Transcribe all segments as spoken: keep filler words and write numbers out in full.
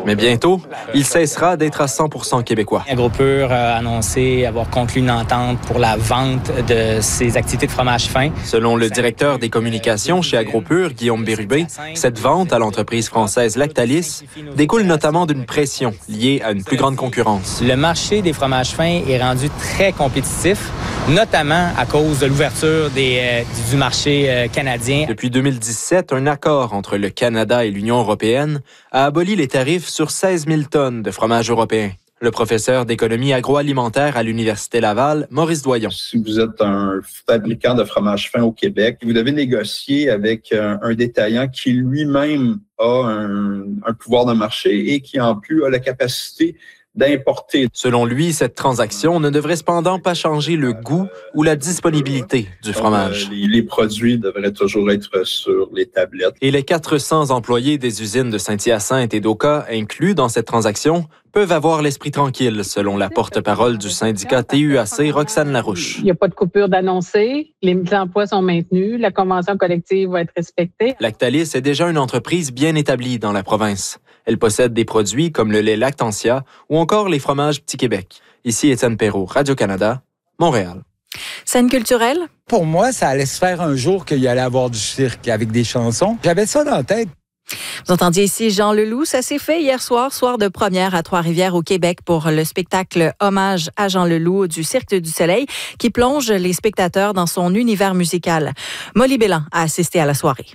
Mais bientôt, il cessera d'être à cent pour cent québécois. AgroPure a annoncé avoir conclu une entente pour la vente de ses activités de fromage fin. Selon le directeur des communications chez AgroPure, Guillaume Bérubé, cette vente à l'entreprise française Lactalis découle notamment d'une pression liée à une plus grande concurrence. Le marché des fromages fins est rendu très compétitif, notamment à cause de l'ouverture des, euh, du marché euh, canadien. Depuis deux mille dix-sept, un accord entre le Canada et l'Union européenne a aboli les tarifs sur seize mille tonnes de fromage européen. Le professeur d'économie agroalimentaire à l'Université Laval, Maurice Doyon. Si vous êtes un fabricant de fromage fin au Québec, vous devez négocier avec un, un détaillant qui lui-même a un, un pouvoir de marché et qui en plus a la capacité d'importer. Selon lui, cette transaction ne devrait cependant pas changer le goût ou la disponibilité du fromage. Donc, euh, les, les produits devraient toujours être sur les tablettes. Et les quatre cents employés des usines de Saint-Hyacinthe et d'Oka inclus dans cette transaction peuvent avoir l'esprit tranquille, selon la porte-parole du syndicat T U A C, Roxane Larouche. Il n'y a pas de coupure d'annoncer, les emplois sont maintenus, la convention collective va être respectée. Lactalis est déjà une entreprise bien établie dans la province. Elle possède des produits comme le lait Lactantia ou encore les fromages Petit Québec. Ici Étienne Perrault, Radio-Canada, Montréal. Scène culturelle? Pour moi, ça allait se faire un jour qu'il y allait avoir du cirque avec des chansons. J'avais ça dans la tête. Vous entendiez ici Jean Leloup. Ça s'est fait hier soir, soir de première à Trois-Rivières au Québec pour le spectacle Hommage à Jean Leloup du Cirque du Soleil qui plonge les spectateurs dans son univers musical. Molly Bélan a assisté à la soirée.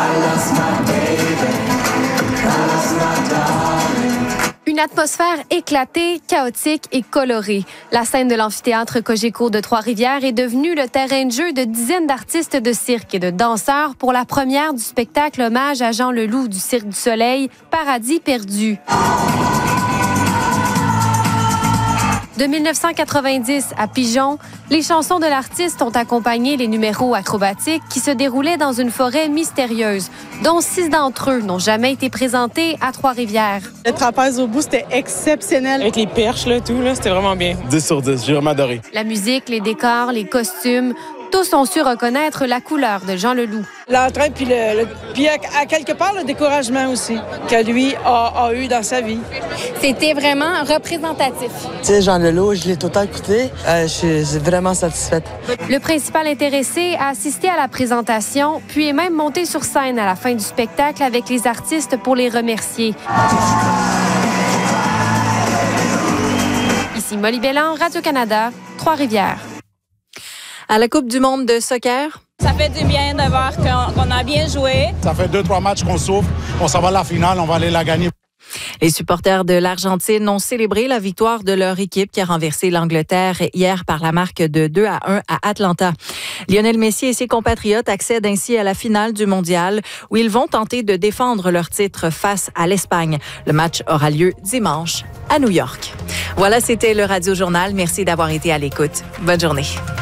Une atmosphère éclatée, chaotique et colorée. La scène de l'amphithéâtre Cogeco de Trois-Rivières est devenue le terrain de jeu de dizaines d'artistes de cirque et de danseurs pour la première du spectacle Hommage à Jean Leloup du Cirque du Soleil, Paradis perdu. De mille neuf cent quatre-vingt-dix à Pigeon, les chansons de l'artiste ont accompagné les numéros acrobatiques qui se déroulaient dans une forêt mystérieuse, dont six d'entre eux n'ont jamais été présentés à Trois-Rivières. Le trapèze au bout, c'était exceptionnel. Avec les perches, là, tout, là, c'était vraiment bien. dix sur dix, j'ai vraiment adoré. La musique, les décors, les costumes, tous ont su reconnaître la couleur de Jean Leloup. L'entrain, puis, le, le, puis à, à quelque part, le découragement aussi, que lui a, a eu dans sa vie. C'était vraiment représentatif. Tu sais, Jean Leloup, je l'ai tout le temps écouté. Euh, je suis vraiment satisfaite. Le principal intéressé a assisté à la présentation, puis est même monté sur scène à la fin du spectacle avec les artistes pour les remercier. Ici Molly Bélan, Radio-Canada, Trois-Rivières. À la Coupe du monde de soccer. Ça fait du bien de voir qu'on, qu'on a bien joué. Ça fait deux, trois matchs qu'on souffre. On s'en va à la finale, on va aller la gagner. Les supporters de l'Argentine ont célébré la victoire de leur équipe qui a renversé l'Angleterre hier par la marque de deux à un à Atlanta. Lionel Messi et ses compatriotes accèdent ainsi à la finale du mondial où ils vont tenter de défendre leur titre face à l'Espagne. Le match aura lieu dimanche à New York. Voilà, c'était le Radio Journal. Merci d'avoir été à l'écoute. Bonne journée.